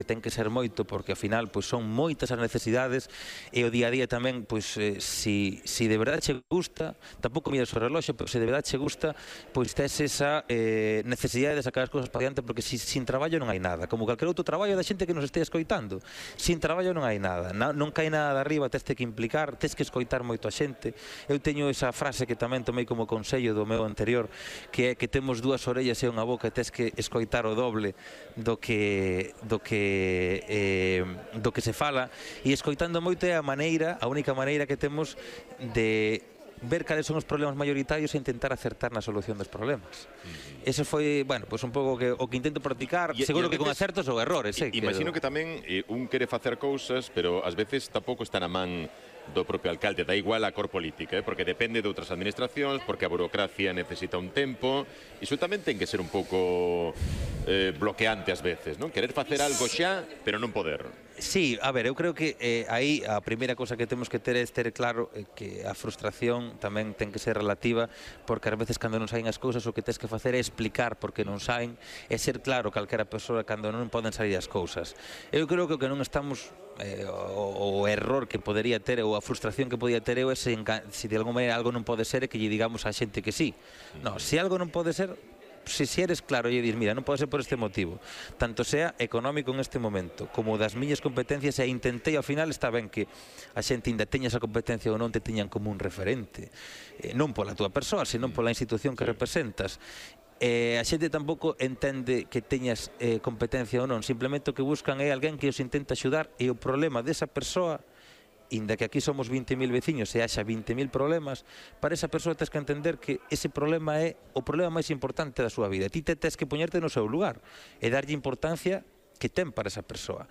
ten que ser moito, porque ao final pois son moitas as necesidades e o día a día tamén, pois si de verdade che gusta, tampouco miras o reloxo, pero se de verdade che gusta, pois tes esa necesidade de sacar as cousas para diante, porque sin traballo non hai nada, como calquer outro traballo da xente que nos este escoitando, sin traballo non hai nada, non cae nada de arriba, tes que implicar, tes que escoitar moito a xente. Eu teño esa frase que tamén tomei como consello do meu anterior, que é que temos dúas orellas e unha boca e tes que escoitar o doble do que se fala, e escoitando moito é a única maneira que temos de ver cales son os problemas maioritarios e intentar acertar na solución dos problemas. Eso foi, bueno, pois un pouco o que intento practicar, seguro que con acertos ou errores. Imagino que tamén un quere facer cousas, pero ás veces tampouco está na man do propio alcalde, da igual a cor política, porque depende de outras administracións, porque a burocracia necesita un tempo, e iso tamén ten que ser un pouco bloqueante ás veces, non? Querer facer algo xa, pero non poder. Sí, a ver, eu creo que aí a primeira cousa que temos que ter é ter claro que a frustración tamén ten que ser relativa, porque ás veces cando non saen as cousas o que tens que facer é explicar por que non saen, e ser claro calquera persoa cando non poden sair as cousas. Eu creo que o que non estamos, o error que podería ter ou a frustración que podía ter eu é se de alguma maneira algo non pode ser e que lle digamos á xente que sí. Non, se algo non pode ser, se eres claro e dis, mira, non pode ser por este motivo, tanto sea económico en este momento como das miñas competencias, e intentei ao final, está ben que a xente ainda teña esa competencia ou non te teñan como un referente, non pola túa persoa, senón pola institución que representas. A xente tampouco entende que teñas competencia ou non, simplemente o que buscan é alguén que os intenta axudar, e o problema desa persoa, inda que aquí somos 20.000 veciños e haxa 20.000 problemas, para esa persoa tens que entender que ese problema é o problema máis importante da súa vida. Ti tens que poñerte no seu lugar e darlle importancia que ten para esa persoa.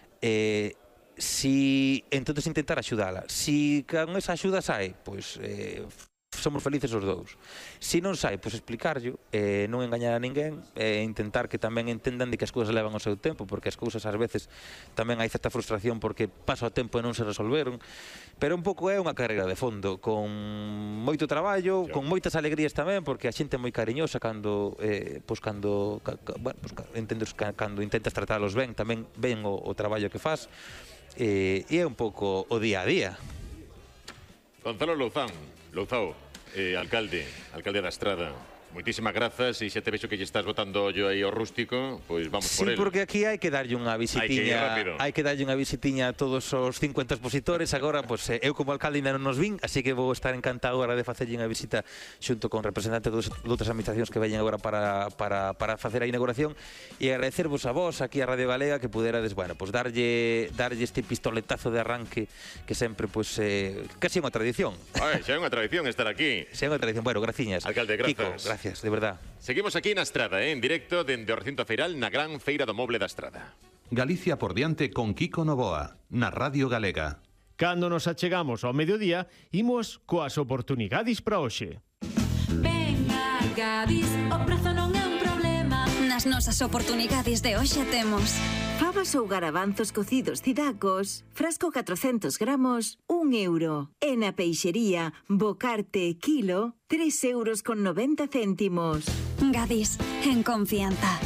Entón intentar axudala. Si con esa axuda sai, pois somos felices os dous. Se non sai, pois explicarllo, non engañar a ninguén, intentar que tamén entendan de que as cousas levan o seu tempo, porque as cousas ás veces tamén hai certa frustración porque pasa o tempo e non se resolveron, pero un pouco é unha carreira de fondo, con moito traballo, con moitas alegrías tamén, porque a xente é moi cariñosa cando intentas tratalos ben, tamén ven o traballo que faz, e é un pouco o día a día. Gonzalo Louzao, alcalde da Estrada, moitísimas grazas, e xa te vexo que lle estás botando ollo aí ao rústico, pois vamos por el. Sí, porque aquí hai que darlle unha visitiña a todos os 50 expositores. Agora, pois, eu como alcalde ainda non nos vin, así que vou estar encantado agora de facerlle unha visita xunto con representantes de outras administracións que veñen agora para facer a inauguración, e agradecervos a vos aquí a Radio Galega que puderades, bueno, pois darlle este pistoletazo de arranque que sempre, pois, casi é unha tradición. Xa é unha tradición estar aquí. Xa é unha tradición. Bueno, graciñas. Alcalde, grazas. Kiko, gracias, de verdad. Seguimos aquí na Estrada, en directo dende o recinto feiral na gran feira do moble da Estrada. Galicia por diante con Kiko Novoa, na Radio Galega. Cando nos achegamos ao mediodía, imos coas oportunidades para hoxe. Ven a Gadis, o prezo non é un problema. Nas nosas oportunidades de hoxe temos fabas ou garabanzos cocidos cidacos, frasco 400 gramos, 1 euro. E na peixería, bocarte kilo, 3,90 €. Gadis, en confianza.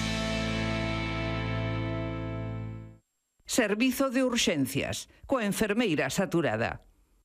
Servizo de urxencias, coa enfermeira saturada.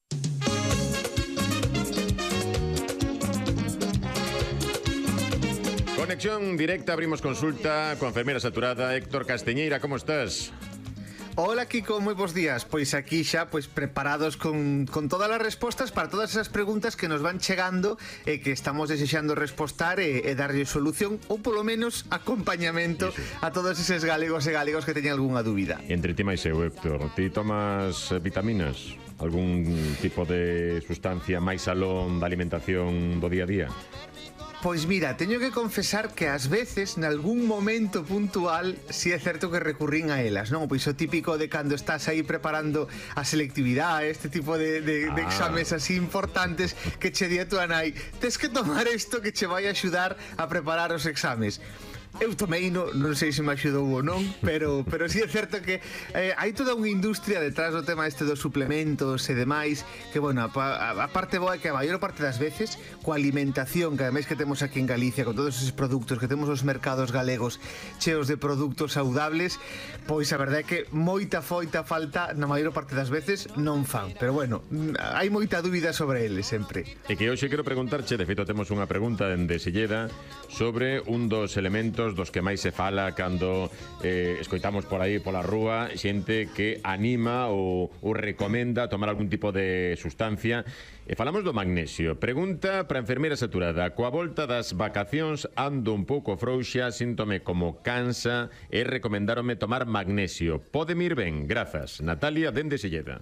Conexión directa, abrimos consulta coa enfermeira saturada. Héctor Casteñeira, como estás? Hola Kiko, moi bons días. Pois aquí xa preparados con todas as respostas para todas esas preguntas que nos van chegando e que estamos desexando respostar e darlle solución ou polo menos acompañamento a todos eses galegos e galegos que teñen algunha dúbida. Entre ti máis eu, Héctor, ti tomas vitaminas? Algún tipo de sustancia máis alón da alimentación do día a día? Pois mira, teño que confesar que ás veces, nalgún momento puntual, si é certo que recurrín a elas, non? Pois o típico de cando estás aí preparando a selectividade, este tipo de exames así importantes, que che di a tua nai, tes que tomar isto que che vai axudar a preparar os exames. Eu tomei, non sei se me axudou ou non, pero sí é certo que hai toda unha industria detrás do tema este dos suplementos e demais, que, bueno, a parte boa é que a maior parte das veces, coa alimentación, que ademais que temos aquí en Galicia, con todos esos produtos, que temos os mercados galegos cheos de produtos saudables, pois a verdade é que moita falta, na maior parte das veces, non fan. Pero, bueno, hai moita dúbida sobre eles, sempre. E que hoxe quero preguntarche, de feito temos unha pregunta de Silleda, sobre un dos elementos dos que máis se fala cando escoitamos por aí pola rúa xente que anima ou recomenda tomar algún tipo de sustancia. E falamos do magnesio. Pregunta para a enfermeira saturada: coa volta das vacacións ando un pouco frouxa, síntome como cansa e recomendáronme tomar magnesio. Pode ir ben? Grazas. Natalia, dende Silleda.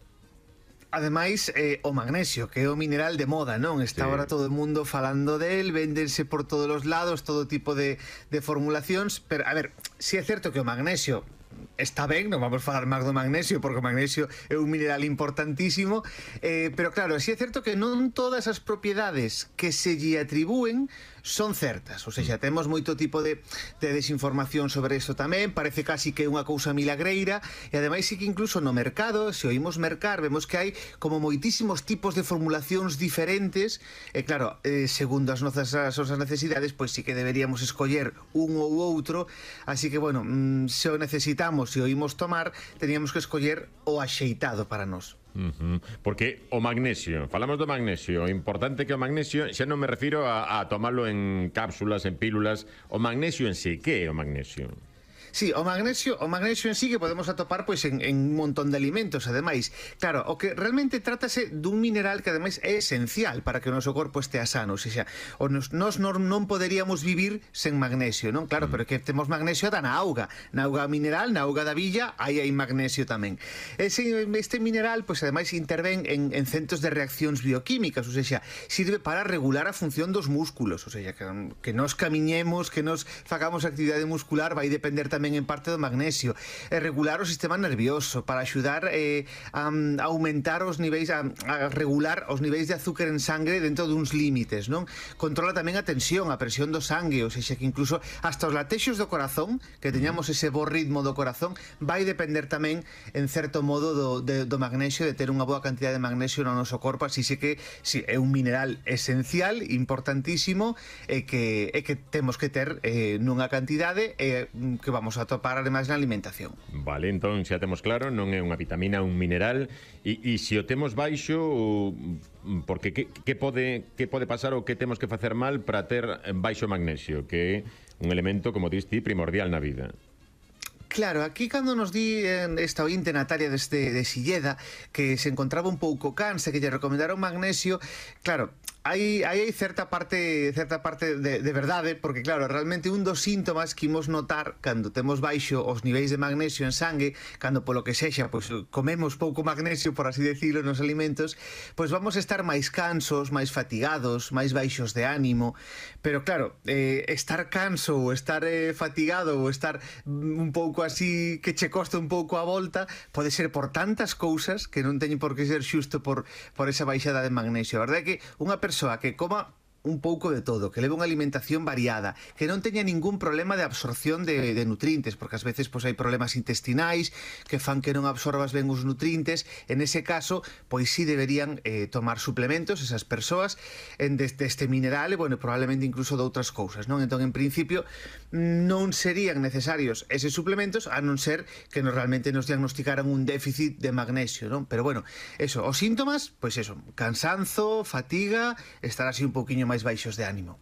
Ademais, o magnesio, que é o mineral de moda, non? Está ahora todo o mundo falando del, véndense por todos os lados, todo tipo de formulacións, pero, a ver, si é certo que o magnesio está ben, non vamos falar máis do magnesio, porque o magnesio é un mineral importantísimo, pero claro, si é certo que non todas as propiedades que se lle atribúen son certas, ou seja, temos moito tipo de desinformación sobre isto tamén, parece casi que é unha cousa milagreira, e ademais sí que incluso no mercado, se oímos mercar, vemos que hai como moitísimos tipos de formulacións diferentes, e claro, segundo as nosas necesidades, pois sí que deberíamos escoller un ou outro, así que, bueno, se o necesitamos, se o oímos tomar, teníamos que escoller o axeitado para nós. Porque o magnesio, falamos do magnesio, o importante que o magnesio, xa non me refiro a tomarlo en cápsulas, en pílulas, o magnesio en sí, que é o magnesio? Sí, o magnesio en sí que podemos atopar pois en un montón de alimentos, ademais. Claro, o que realmente trátase dun mineral que ademais é esencial para que o noso corpo estea sano, ou seja, nós non poderíamos vivir sen magnesio, non? Claro, pero que temos magnesio ata na auga mineral, na auga da villa, aí hai magnesio tamén. Este mineral, pois ademais intervén en centros de reaccións bioquímicas, ou seja, sirve para regular a función dos músculos, ou seja, que nos camiñemos, que nos facamos actividade muscular, vai depender tamén en parte do magnesio, regular o sistema nervioso, para axudar a aumentar os niveis, a regular os niveis de azúcar en sangre dentro duns límites, non? Controla tamén a tensión, a presión do sangue, ou seja, que incluso hasta os latexos do corazón, que teñamos ese bo ritmo do corazón, vai depender tamén en certo modo do magnesio, de ter unha boa cantidad de magnesio no noso corpo, así que sí, é un mineral esencial, importantísimo, e que temos que ter nunha cantidade que vamos a topar ademais na alimentación. Vale, entón xa temos claro, non é unha vitamina, un mineral, e se o temos baixo, porque que pode pasar ou que temos que facer mal para ter baixo magnesio, que é un elemento, como dís ti, primordial na vida? Claro, aquí cando nos di esta ointe Natalia de Silleda que se encontraba un pouco cansa, que lle recomendaron magnesio, claro, hai certa parte de verdade, porque claro, realmente un dos síntomas que imos notar cando temos baixo os niveis de magnesio en sangue, cando polo que sexa, pois comemos pouco magnesio, por así decirlo, nos alimentos, pois vamos a estar máis cansos, máis fatigados, máis baixos de ánimo, pero claro, estar canso ou estar fatigado ou estar un pouco así que che costa un pouco a volta, pode ser por tantas cousas que non teñen por que ser xusto por esa baixada de magnesio. A verdade é que unha persoa que coma un pouco de todo, que leve unha alimentación variada, que non teña ningún problema de absorción de nutrientes, porque ás veces pois hai problemas intestinais que fan que non absorbas ben os nutrientes. En ese caso, pois sí deberían tomar suplementos esas persoas deste mineral e, bueno, probablemente incluso de outras cousas, non? Entón, en principio, non serían necesarios eses suplementos, a non ser que realmente nos diagnosticaran un déficit de magnesio, non? Pero, bueno, eso, os síntomas, pois eso, cansanzo, fatiga, estar así un pouquiño máis baixos de ánimo.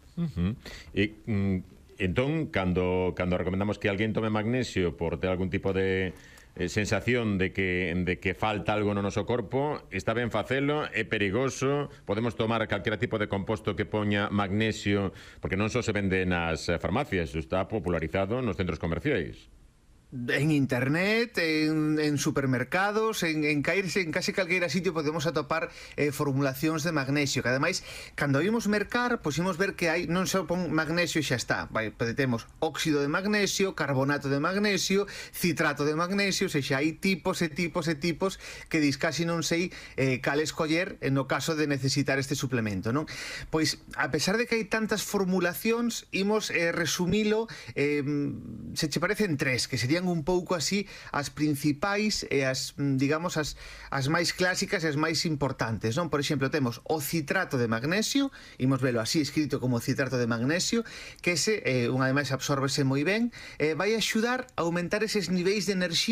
E entón, cando recomendamos que alguén tome magnesio por ter algún tipo de sensación de que falta algo no noso corpo, está ben facelo, é perigoso, podemos tomar calquera tipo de composto que poña magnesio, porque non só se vende nas farmacias, está popularizado nos centros comerciais. En internet, en supermercados, en casi calqueira sitio podemos atopar formulacións de magnesio, que ademais, cando imos mercar, pois imos ver que hai, non só pon magnesio e xa está, temos óxido de magnesio, carbonato de magnesio, citrato de magnesio, xa hai tipos e tipos e tipos que dis casi non sei cal escoller no caso de necesitar este suplemento, non? Pois, a pesar de que hai tantas formulacións, imos resumilo, se che parecen tres, que serían un pouco así as principais e as, digamos, as máis clásicas e as máis importantes, non? Por exemplo, temos o citrato de magnesio, imos velo así escrito como citrato de magnesio, que ese, unha vez máis, absórbese moi ben, vai axudar a aumentar eses niveis de enerxía